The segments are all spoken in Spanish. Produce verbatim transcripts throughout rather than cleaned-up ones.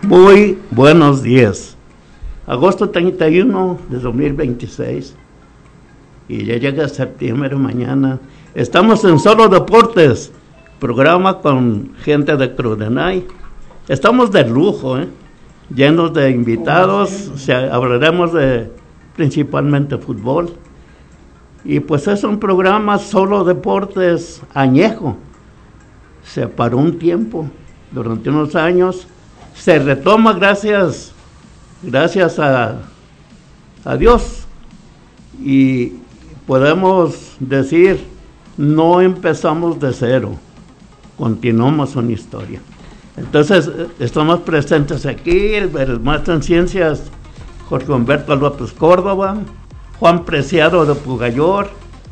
Muy buenos días. Agosto treinta y uno de dos mil veintiséis y ya llega septiembre mañana. Estamos en Solo Deportes, programa con gente de Crudenay. Estamos de lujo, ¿eh? Llenos de invitados. O sea, hablaremos de principalmente fútbol. Y pues es un programa Solo Deportes añejo. Se paró un tiempo, durante unos años. Se retoma gracias, gracias a, a Dios. Y podemos decir, no empezamos de cero, continuamos una historia. Entonces, estamos presentes aquí, el, el maestro en ciencias, Jorge Humberto López Córdoba, Juan Preciado de Pugayor,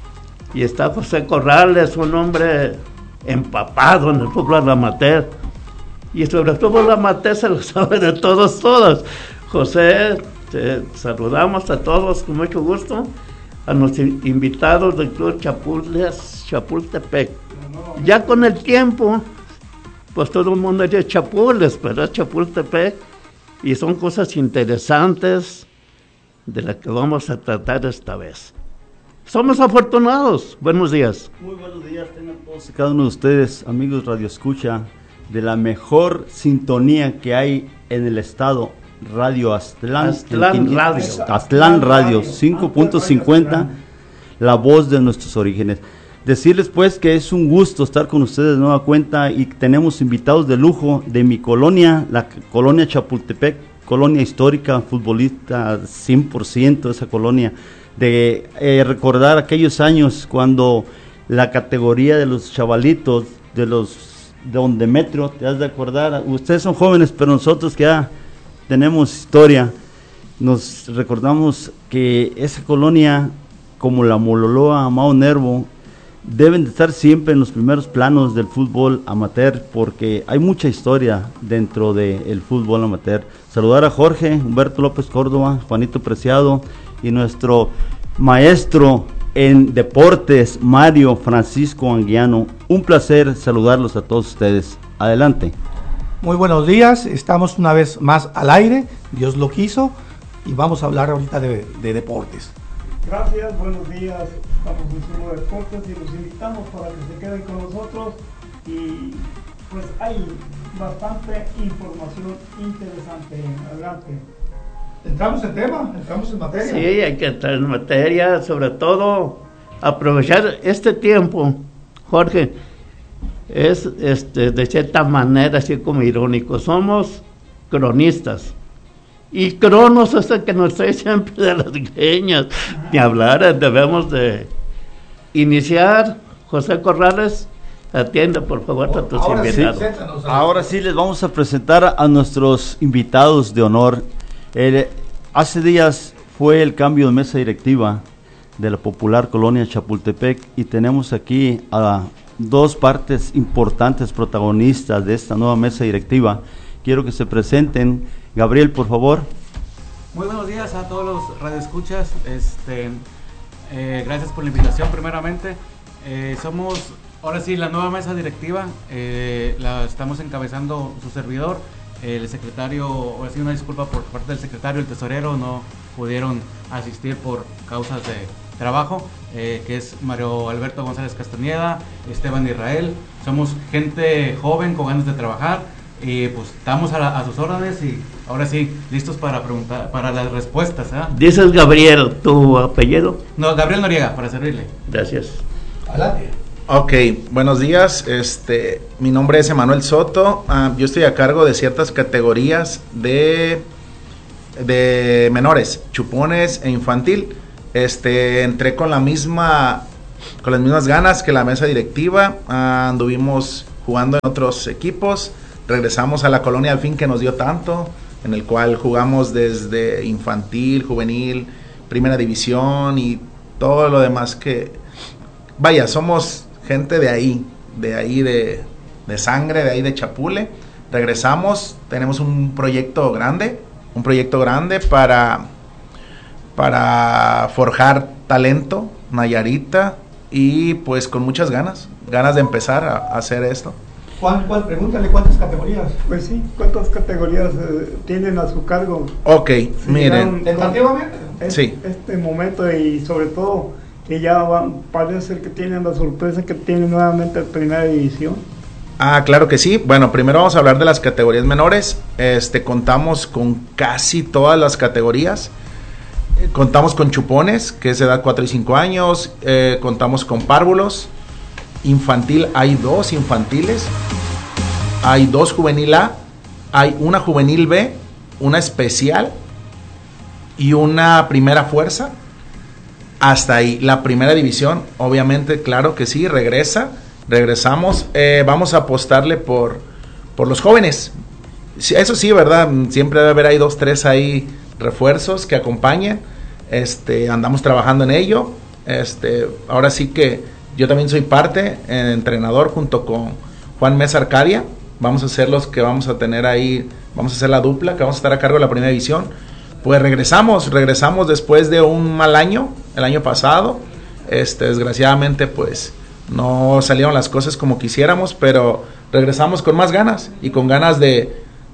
y está José Corrales, un hombre empapado en el fútbol amateur. Y sobre todo la amateur se lo sabe de todos, todos. José, te saludamos a todos con mucho gusto, a nuestros invitados del Club Chapultes, Chapultepec. Ya con el tiempo, pues todo el mundo dice Chapules, pero es Chapultepec, y son cosas interesantes de las que vamos a tratar esta vez. Somos afortunados. Buenos días. Muy buenos días, tengan todos y cada uno de ustedes, amigos Radio Escucha, de la mejor sintonía que hay en el estado, Radio Aztlán. Aztlán Radio. Aztlán Radio, cinco punto cincuenta, la voz de nuestros orígenes. Decirles pues que es un gusto estar con ustedes de nueva cuenta y tenemos invitados de lujo de mi colonia, la colonia Chapultepec, colonia histórica, futbolista cien por ciento de esa colonia, de eh, recordar aquellos años cuando la categoría de los chavalitos, de los de Don Demetrio, te has de acordar, ustedes son jóvenes, pero nosotros que ya tenemos historia, nos recordamos que esa colonia, como la Mololoa, Mao Nervo, deben de estar siempre en los primeros planos del fútbol amateur, porque hay mucha historia dentro del fútbol amateur. Saludar a Jorge Humberto López Córdoba, Juanito Preciado, y nuestro maestro en deportes, Mario Francisco Anguiano. Un placer saludarlos a todos ustedes. Adelante. Muy buenos días, estamos una vez más al aire, Dios lo quiso, y vamos a hablar ahorita de, de deportes. Gracias, buenos días, estamos en Solo Deportes y los invitamos para que se queden con nosotros, y pues hay bastante información interesante. Adelante. ¿Entramos en tema? ¿Entramos en materia? Sí, hay que entrar en materia, sobre todo aprovechar este tiempo, Jorge, es este de cierta manera así como irónico, somos cronistas, y Cronos es el que nos trae siempre de las greñas, ni hablar, debemos de iniciar. José Corrales, atiende por favor a tus ahora invitados. Sí, ahora sí les vamos a presentar a nuestros invitados de honor. El, hace días fue el cambio de mesa directiva de la popular colonia Chapultepec y tenemos aquí a dos partes importantes protagonistas de esta nueva mesa directiva. Quiero que se presenten. Gabriel, por favor. Muy buenos días a todos los radioescuchas. Este, eh, gracias por la invitación primeramente. Eh, somos ahora sí la nueva mesa directiva. Eh, la estamos encabezando su servidor. El secretario, ahora sí una disculpa por parte del secretario, el tesorero no pudieron asistir por causas de trabajo, eh, que es Mario Alberto González Castañeda, Esteban Israel. Somos gente joven con ganas de trabajar y pues estamos a, la, a sus órdenes y ahora sí listos para preguntar, para las respuestas. ¿eh? Dices Gabriel, ¿tu apellido? No, Gabriel Noriega, para servirle. Gracias. Adelante. Ok, buenos días, este, mi nombre es Emanuel Soto, uh, yo estoy a cargo de ciertas categorías de, de menores, chupones e infantil. Este, entré con la misma, con las mismas ganas que la mesa directiva, uh, anduvimos jugando en otros equipos, regresamos a la colonia al fin que nos dio tanto, en el cual jugamos desde infantil, juvenil, primera división y todo lo demás que, vaya, somos gente de ahí, de ahí de, de sangre, de ahí de Chapule. Regresamos, tenemos un proyecto grande, un proyecto grande para, para forjar talento, Nayarita, y pues con muchas ganas, ganas de empezar a, a hacer esto. ¿Cuál, cuál? Pregúntale cuántas categorías. Pues sí, ¿cuántas categorías eh, tienen a su cargo? Ok, Sí, miren. Tentativamente. Es- Sí. Este momento y sobre todo que ya van, parece que tienen la sorpresa que tienen nuevamente primera división. Ah, claro que sí. Bueno, primero vamos a hablar de las categorías menores. Este, contamos con casi todas las categorías. Eh, Contamos con chupones, que es edad cuatro y cinco años. Eh, contamos con párvulos. Infantil, hay dos infantiles. Hay dos juvenil A. Hay una juvenil B, una especial y una primera fuerza. Hasta ahí. La primera división, obviamente, claro que sí, regresa. Regresamos. Eh, vamos a apostarle por, por los jóvenes. Sí, eso sí, ¿verdad? Siempre debe haber ahí dos, tres ahí refuerzos que acompañen. Este, andamos trabajando en ello. Este, ahora sí que yo también soy parte, eh, entrenador junto con Juan Mesa Arcadia. Vamos a ser los que vamos a tener ahí, vamos a hacer la dupla, que vamos a estar a cargo de la primera división. Pues regresamos, regresamos después de un mal año, el año pasado. Este, desgraciadamente, pues no salieron las cosas como quisiéramos, pero regresamos con más ganas y con ganas de,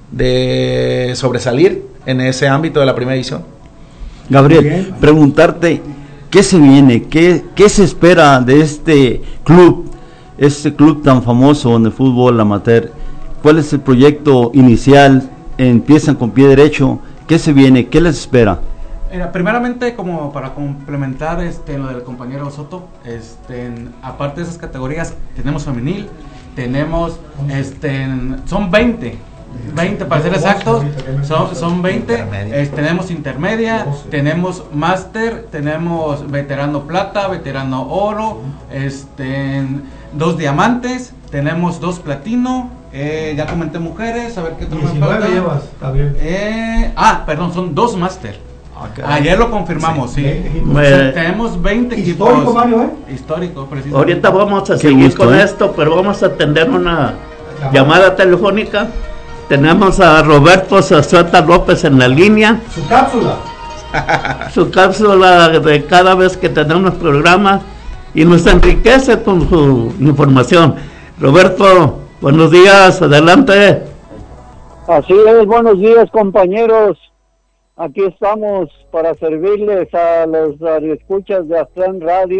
de sobresalir en ese ámbito de la primera división. Gabriel, preguntarte, ¿qué se viene? ¿Qué, qué se espera de este club, este club tan famoso en el fútbol amateur? ¿Cuál es el proyecto inicial? ¿Empiezan con pie derecho? ¿Qué se viene? ¿Qué les espera? Mira, primeramente, como para complementar este, lo del compañero Soto, este, en- aparte de esas categorías, tenemos femenil, tenemos, este, en- son veinte, veinte para ser exactos, son, son veinte, Intermedia. eh, tenemos intermedia, tenemos máster, tenemos veterano plata, veterano oro, este, en- dos diamantes, tenemos dos platino, eh, ya comenté mujeres, a ver qué otro me diecinueve falta. llevas, Gabriel. Eh, ah, perdón, son dos máster. Ayer lo confirmamos, sí. veinte equipos. Me- O sea, tenemos veinte equipos. Histórico, Mario, ¿eh? Histórico, precisamente. Ahorita vamos a Qué seguir gusto, con ¿eh? esto, pero vamos a atender una llamada telefónica. Tenemos a Roberto Zazueta López en la línea. Su cápsula. Su cápsula de cada vez que tenemos programa y nos enriquece con su información. Roberto, buenos días, adelante. Así es, buenos días compañeros. Aquí estamos para servirles a los radioescuchas de Aztlán Radio.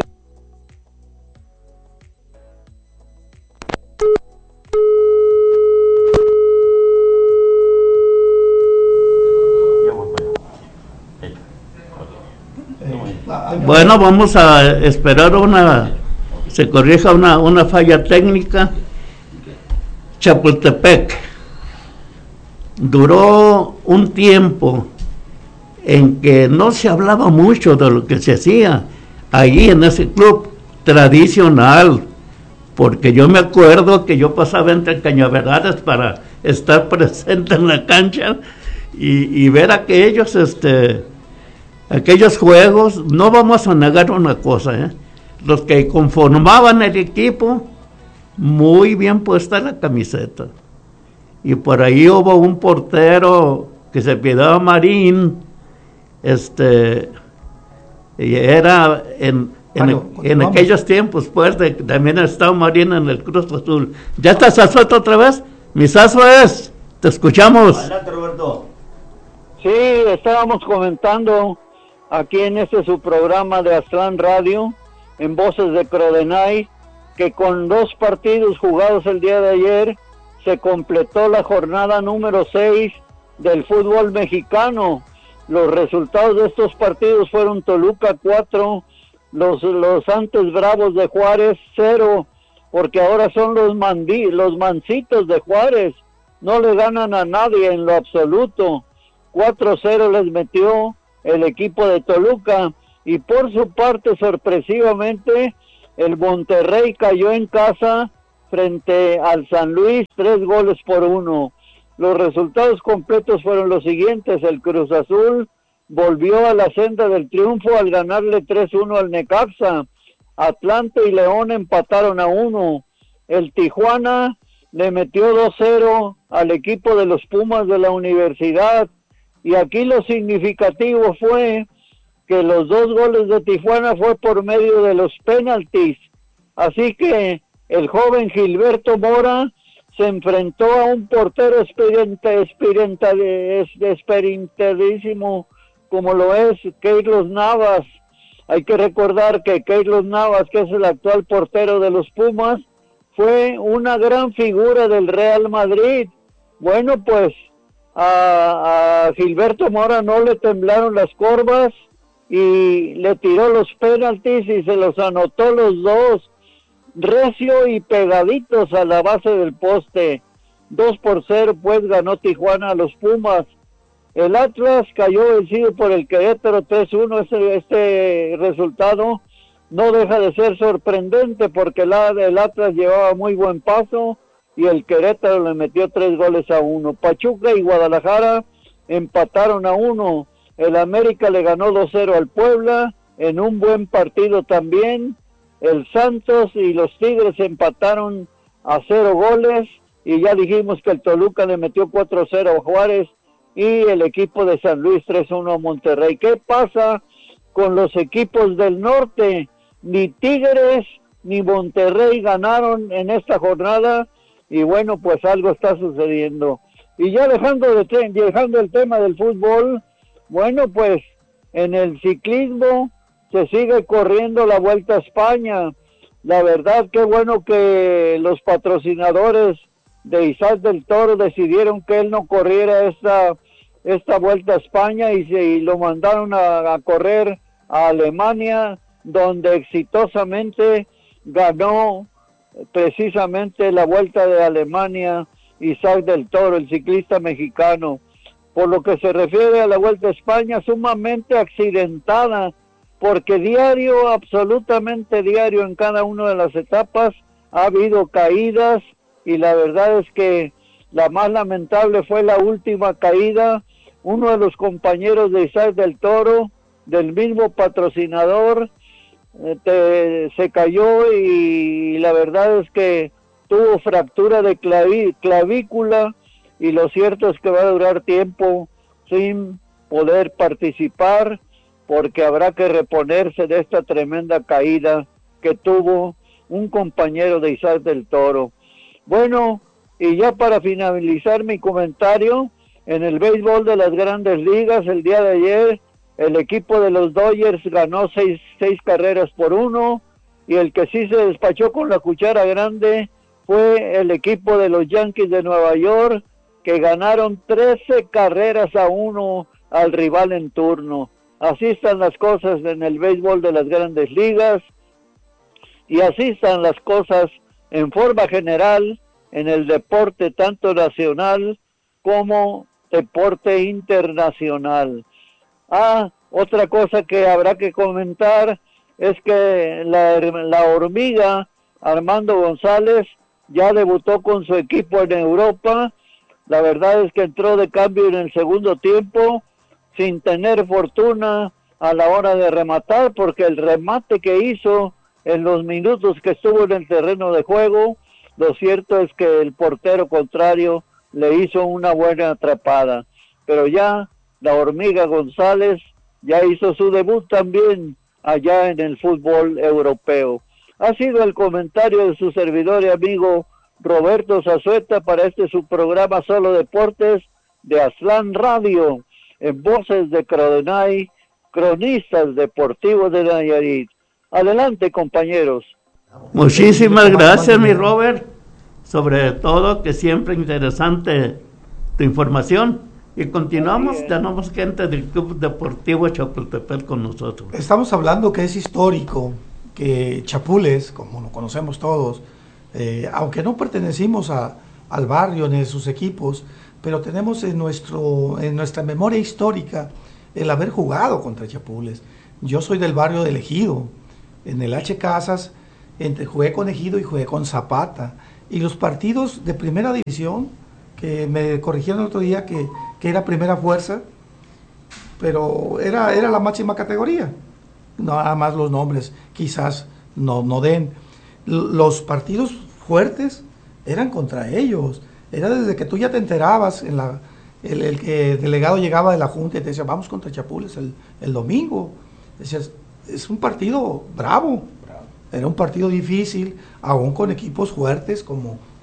Bueno, vamos a esperar una, se corrija una, una falla técnica. Chapultepec duró un tiempo en que no se hablaba mucho de lo que se hacía ahí en ese club tradicional, porque yo me acuerdo que yo pasaba entre cañaverales para estar presente en la cancha y, y ver aquellos, este, aquellos juegos. No vamos a negar una cosa, ¿eh? Los que conformaban el equipo, muy bien puesta la camiseta. Y por ahí hubo un portero que se pidió Marín, este, y era en, en, Mario, en continuamos. aquellos tiempos, pues, de, también estaba Marín en el Cruz Azul. ¿Ya estás Sazueta otra vez? Mi Sazo es, te escuchamos. Adelante, Roberto. Sí, estábamos comentando aquí en este su programa de Aztlán Radio, en Voces de Crodenay, que con dos partidos jugados el día de ayer, se completó la jornada número seis del fútbol mexicano. Los resultados de estos partidos fueron Toluca cuatro, los, los Santos Bravos de Juárez cero, porque ahora son los, mandí, los mancitos de Juárez, no le ganan a nadie en lo absoluto. cuatro cero les metió el equipo de Toluca, y por su parte, sorpresivamente, el Monterrey cayó en casa frente al San Luis, tres goles por uno. Los resultados completos fueron los siguientes: el Cruz Azul volvió a la senda del triunfo al ganarle tres uno al Necaxa. Atlante y León empataron a uno. El Tijuana le metió dos cero al equipo de los Pumas de la Universidad. Y aquí lo significativo fue que los dos goles de Tijuana fue por medio de los penaltis. Así que el joven Gilberto Mora se enfrentó a un portero experimentadísimo como lo es Keylor Navas. Hay que recordar que Keylor Navas, que es el actual portero de los Pumas, fue una gran figura del Real Madrid. Bueno, pues a, a Gilberto Mora no le temblaron las corvas y le tiró los penaltis y se los anotó los dos, recio y pegaditos a la base del poste. Dos por cero, pues ganó Tijuana a los Pumas. El Atlas cayó vencido por el Querétaro tres uno. Este, este resultado no deja de ser sorprendente porque el, el Atlas llevaba muy buen paso y el Querétaro le metió tres goles a uno. Pachuca y Guadalajara empataron a uno. El América le ganó dos cero al Puebla en un buen partido también. El Santos y los Tigres empataron a cero goles y ya dijimos que el Toluca le metió cuatro cero a Juárez y el equipo de San Luis tres uno a Monterrey. ¿Qué pasa con los equipos del norte? Ni Tigres ni Monterrey ganaron en esta jornada y bueno, pues algo está sucediendo. Y ya dejando, de te- dejando el tema del fútbol, bueno, pues en el ciclismo se sigue corriendo la Vuelta a España. La verdad que bueno que los patrocinadores de Isaac del Toro decidieron que él no corriera esta, esta Vuelta a España y, se, y lo mandaron a, a correr a Alemania, donde exitosamente ganó precisamente la Vuelta de Alemania Isaac del Toro, el ciclista mexicano. Por lo que se refiere a la Vuelta a España, sumamente accidentada, porque diario, absolutamente diario, en cada una de las etapas ha habido caídas, y la verdad es que la más lamentable fue la última caída. Uno de los compañeros de Isaac del Toro, del mismo patrocinador, eh, te, se cayó y la verdad es que tuvo fractura de claví, clavícula, y lo cierto es que va a durar tiempo sin poder participar, porque habrá que reponerse de esta tremenda caída que tuvo un compañero de Isaac del Toro. Bueno, y ya para finalizar mi comentario, en el béisbol de las Grandes Ligas, el día de ayer, el equipo de los Dodgers ganó seis, seis carreras por uno, y el que sí se despachó con la cuchara grande fue el equipo de los Yankees de Nueva York, que ganaron trece carreras a uno al rival en turno. Así están las cosas en el béisbol de las Grandes Ligas, y así están las cosas en forma general en el deporte tanto nacional como deporte internacional. Ah, otra cosa que habrá que comentar es que la, la hormiga Armando González ya debutó con su equipo en Europa. La verdad es que entró de cambio en el segundo tiempo sin tener fortuna a la hora de rematar, porque el remate que hizo en los minutos que estuvo en el terreno de juego, lo cierto es que el portero contrario le hizo una buena atrapada. Pero ya la hormiga González ya hizo su debut también allá en el fútbol europeo. Ha sido el comentario de su servidor y amigo Roberto Zazueta para este su programa Solo Deportes de Aztlán Radio, en voces de Crodenay, cronistas deportivos de Nayarit. Adelante, compañeros. Muchísimas gracias, mi Robert, sobre todo que siempre interesante tu información. Y continuamos, tenemos gente del Club Deportivo Chapultepec con nosotros. Estamos hablando que es histórico, que Chapules, como lo conocemos todos, eh, aunque no pertenecimos a, al barrio ni de sus equipos, pero tenemos en, nuestro, en nuestra memoria histórica el haber jugado contra Chapules. Yo soy del barrio del Ejido, en el H. Casas, entre, jugué con Ejido y jugué con Zapata. Y los partidos de primera división, que me corrigieron el otro día que, que era primera fuerza, pero era, era la máxima categoría. Nada más los nombres quizás no, no den. Los partidos fuertes eran contra ellos. Era desde que tú ya te enterabas, en la, el, el que delegado llegaba de la Junta y te decía, vamos contra Chapules el, el domingo. Decías, es un partido bravo. Era un partido difícil, aún con equipos fuertes como,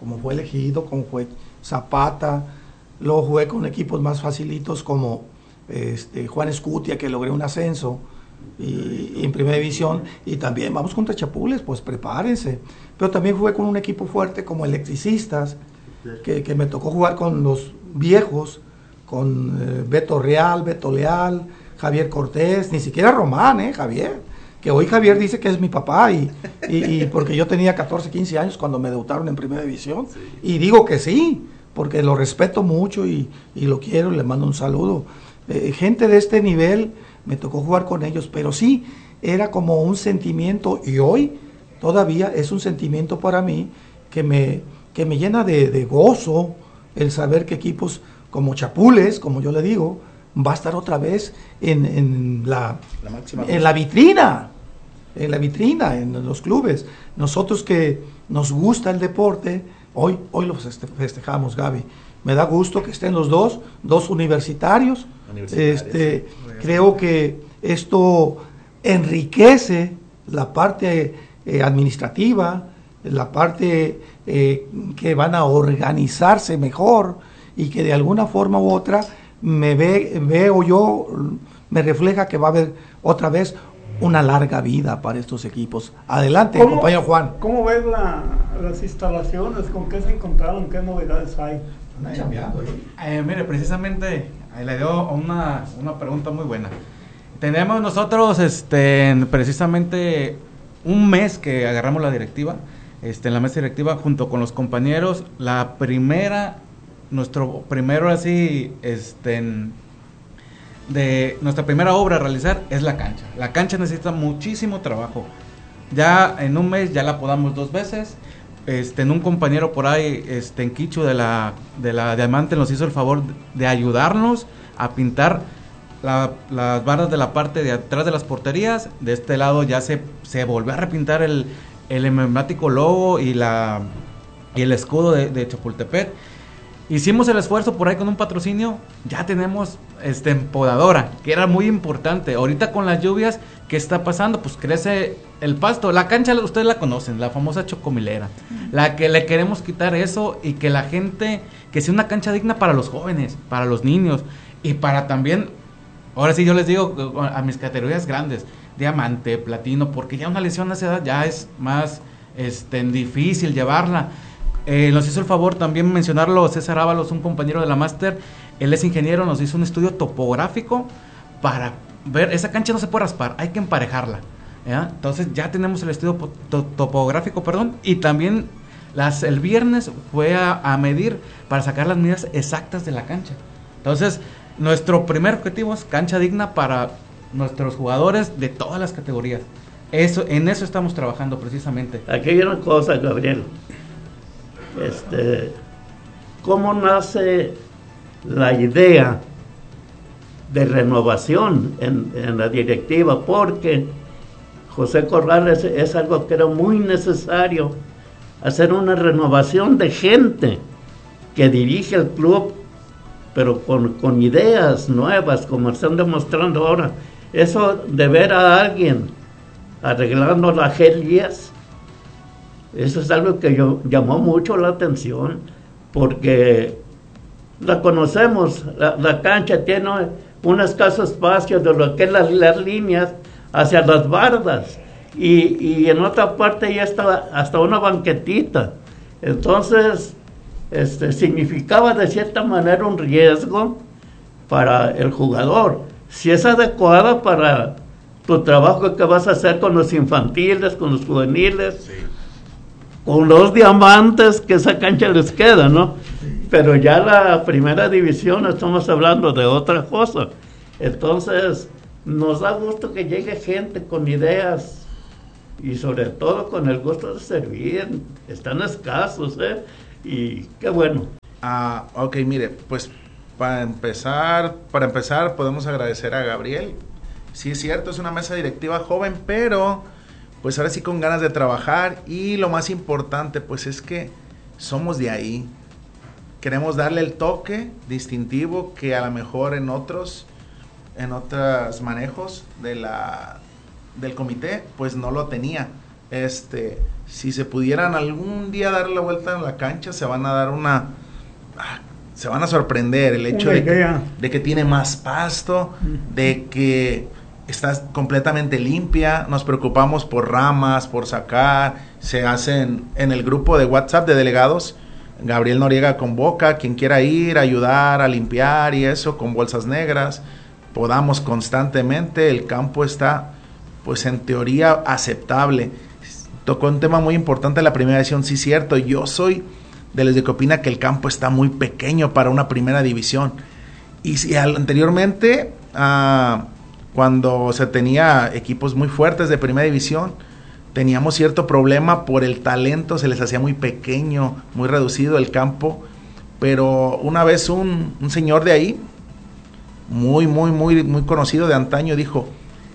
como fue Elegido, como fue Zapata. Luego jugué con equipos más facilitos como este, Juan Escutia, que logré un ascenso y, y en primera división. Y también vamos contra Chapules, pues prepárense. Pero también jugué con un equipo fuerte como Electricistas, que, que me tocó jugar con los viejos, con eh, Beto Real, Beto Leal, Javier Cortés, ni siquiera Román, ¿eh, Javier? Que hoy Javier dice que es mi papá, y, y, y porque yo tenía catorce, quince años cuando me debutaron en primera división, sí. Y digo que sí, porque lo respeto mucho y, y lo quiero, le mando un saludo. Eh, gente de este nivel, me tocó jugar con ellos, pero sí, era como un sentimiento, y hoy todavía es un sentimiento para mí que me, que me llena de, de gozo el saber que equipos como Chapules, como yo le digo, va a estar otra vez en, en, la, la máxima en la vitrina, en la vitrina, en los clubes. Nosotros que nos gusta el deporte, hoy, hoy lo festejamos, Gaby. Me da gusto que estén los dos, dos universitarios. Este, creo que esto enriquece la parte eh, administrativa, la parte eh, que van a organizarse mejor, y que de alguna forma u otra me ve, veo yo, me refleja que va a haber otra vez una larga vida para estos equipos. Adelante, compañero Juan. ¿Cómo ves la, las instalaciones? ¿Con qué se encontraron? ¿Qué novedades hay? Están cambiando, ¿eh? Eh, mire, precisamente eh, le dio una, una pregunta muy buena. Tenemos nosotros este, precisamente un mes que agarramos la directiva, este, en la mesa directiva junto con los compañeros. La primera, nuestro primero así, este, de nuestra primera obra a realizar es la cancha. La cancha necesita muchísimo trabajo. Ya en un mes ya la podamos dos veces. Este, en un compañero por ahí, este, en Quichu de la, de la Diamante, nos hizo el favor de ayudarnos a pintar la, las barras de la parte de atrás de las porterías. De este lado ya se, se volvió a repintar el, el emblemático logo y, la, y el escudo de, de Chapultepec. Hicimos el esfuerzo por ahí con un patrocinio. Ya tenemos este, empodadora, que era muy importante. Ahorita con las lluvias, ¿qué está pasando? Pues crece el pasto. La cancha, ustedes la conocen, la famosa chocomilera. La que le queremos quitar eso, y que la gente, que sea una cancha digna para los jóvenes, para los niños, y para también, ahora sí yo les digo, a mis categorías grandes, diamante, platino, porque ya una lesión a esa edad ya es más este, difícil llevarla. Eh, nos hizo el favor también mencionarlo César Ábalos, un compañero de la máster. Él es ingeniero, nos hizo un estudio topográfico para ver, esa cancha no se puede raspar, hay que emparejarla, ¿ya? Entonces ya tenemos el estudio to topográfico, perdón, y también las, el viernes fue a, a medir para sacar las medidas exactas de la cancha. Entonces nuestro primer objetivo es cancha digna para nuestros jugadores de todas las categorías. Eso, en eso estamos trabajando precisamente. Aquí hay una cosa, Gabriel. Este, ¿cómo nace la idea de renovación en, en la directiva? Porque José Corrales es, es algo que era muy necesario, hacer una renovación de gente que dirige el club, pero con, con ideas nuevas, como están demostrando ahora. Eso de ver a alguien arreglando las gelías, eso es algo que yo, llamó mucho la atención, porque la conocemos, la, la cancha tiene un escaso espacio de lo que es las, las líneas hacia las bardas, y, y en otra parte ya está hasta una banquetita. Entonces este, significaba de cierta manera un riesgo para el jugador, si es adecuada para tu trabajo que vas a hacer con los infantiles, con los juveniles, sí, con los diamantes, que esa cancha les queda, ¿no? Pero ya la primera división estamos hablando de otra cosa. Entonces nos da gusto que llegue gente con ideas y sobre todo con el gusto de servir. Están escasos, ¿eh? Y qué bueno. Ah, ok, mire, pues para empezar, para empezar podemos agradecer a Gabriel. Sí, es cierto, es una mesa directiva joven, pero pues ahora sí con ganas de trabajar, y lo más importante pues es que somos de ahí. Queremos darle el toque distintivo que a lo mejor en otros en otros manejos de la del comité pues no lo tenía. este, si se pudieran algún día dar la vuelta en la cancha, se van a dar una, se van a sorprender el hecho de que, de que tiene más pasto, de que está completamente limpia. Nos preocupamos por ramas, por sacar, se hacen en el grupo de WhatsApp de delegados. Gabriel Noriega convoca, quien quiera ir, ayudar a limpiar y eso, con bolsas negras, podamos constantemente. El campo está, pues en teoría, aceptable. Tocó un tema muy importante en la primera división, sí, cierto. Yo soy de los que opina que el campo está muy pequeño para una primera división. Y si anteriormente, ah, cuando se tenía equipos muy fuertes de primera división, teníamos cierto problema por el talento, se les hacía muy pequeño, muy reducido el campo. Pero una vez un, un señor de ahí, muy, muy, muy, muy conocido de antaño, dijo: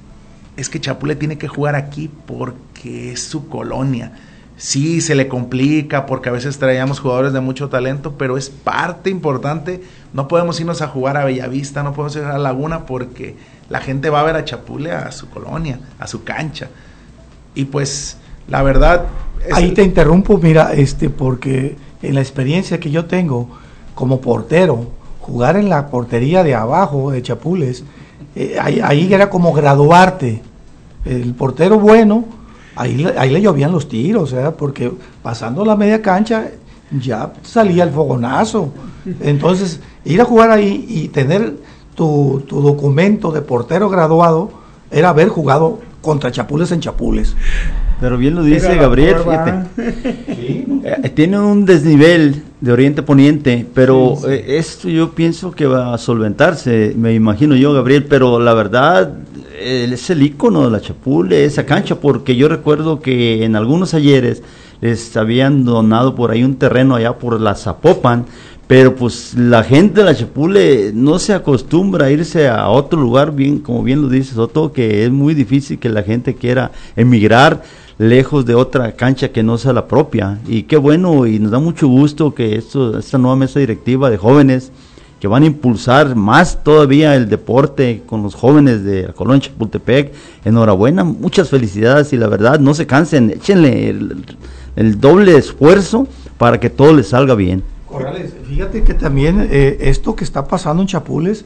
es que Chapule tiene que jugar aquí porque es su colonia. Sí, se le complica porque a veces traíamos jugadores de mucho talento, pero es parte importante. No podemos irnos a jugar a Bellavista, no podemos ir a Laguna, porque la gente va a ver a Chapule, a su colonia, a su cancha. Y pues, la verdad... Ahí te interrumpo, mira, este, porque en la experiencia que yo tengo como portero, jugar en la portería de abajo de Chapules, eh, ahí, ahí era como graduarte. El portero bueno, ahí, ahí le llovían los tiros, ¿eh? Porque pasando la media cancha ya salía el fogonazo. Entonces, ir a jugar ahí y tener tu, tu documento de portero graduado era haber jugado contra Chapules en Chapules. Pero bien lo dice Gabriel, fíjate. ¿Sí? Eh, tiene un desnivel de Oriente Poniente, pero sí, sí. Eh, esto yo pienso que va a solventarse, me imagino yo, Gabriel, pero la verdad, él es el ícono de la Chapule, esa cancha, porque yo recuerdo que en algunos ayeres les habían donado por ahí un terreno allá por la Zapopan, pero pues la gente de la Chapule no se acostumbra a irse a otro lugar, bien, como bien lo dices, Soto, que es muy difícil que la gente quiera emigrar lejos de otra cancha que no sea la propia. Y qué bueno, y nos da mucho gusto que esto, esta nueva mesa directiva de jóvenes que van a impulsar más todavía el deporte con los jóvenes de la colonia Chapultepec. Enhorabuena, muchas felicidades, y la verdad, no se cansen, échenle el, el doble esfuerzo para que todo les salga bien. Corrales, fíjate que también eh, esto que está pasando en Chapules,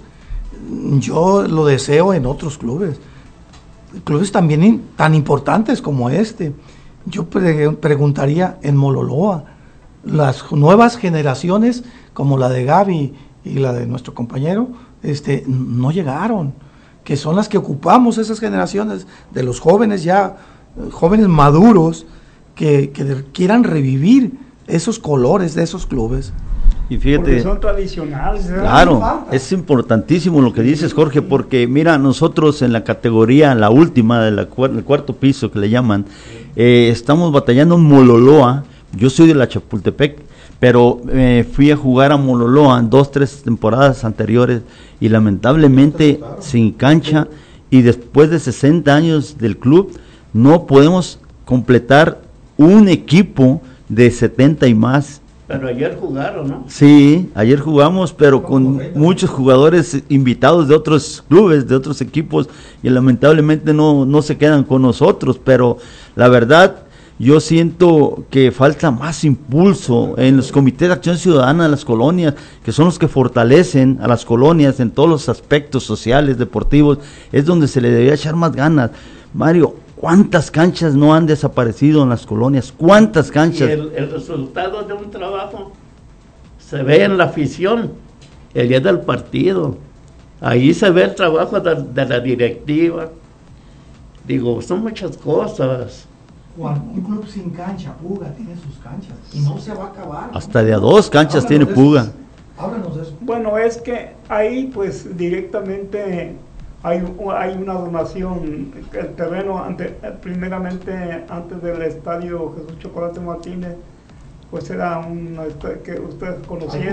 yo lo deseo en otros clubes, clubes también in, tan importantes como este. Yo pre preguntaría en Mololoa, las nuevas generaciones como la de Gaby y la de nuestro compañero, este, no llegaron, que son las que ocupamos esas generaciones de los jóvenes ya, jóvenes maduros, que, que quieran revivir esos colores de esos clubes. Y fíjate, porque son tradicionales. Claro, es importantísimo lo que dices, Jorge, porque mira, nosotros en la categoría, la última del de cuarto piso que le llaman, eh, estamos batallando en Mololoa. Yo soy de la Chapultepec, pero eh, fui a jugar a Mololoa en dos, tres temporadas anteriores y lamentablemente sin cancha, y después de sesenta años del club no podemos completar un equipo de setenta y más. Pero ayer jugaron, ¿no? Sí, ayer jugamos, pero con muchos jugadores invitados de otros clubes, de otros equipos, y lamentablemente no, no se quedan con nosotros, pero la verdad, yo siento que falta más impulso en los comités de acción ciudadana de las colonias, que son los que fortalecen a las colonias en todos los aspectos sociales, deportivos, es donde se le debería echar más ganas. Mario, ¿cuántas canchas no han desaparecido en las colonias? ¿Cuántas canchas? Y el, el resultado de un trabajo se ve en la afición, el día del partido. Ahí se ve el trabajo de, de la directiva. Digo, son muchas cosas. Juan, un club sin cancha, Puga, tiene sus canchas y no se va a acabar. Hasta de a dos canchas tiene Puga. Háblanos de eso. Bueno, es que ahí pues directamente hay, hay una donación, el terreno ante, primeramente antes del estadio Jesús Chocolate Martínez, pues era un que ustedes conocían.